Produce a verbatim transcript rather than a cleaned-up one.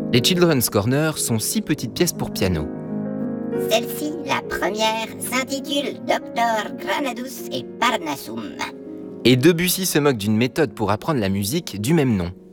Les Children's Corner sont six petites pièces pour piano. Celle-ci, la première, s'intitule Docteur Granadus et Parnassum. Et Debussy se moque d'une méthode pour apprendre la musique du même nom.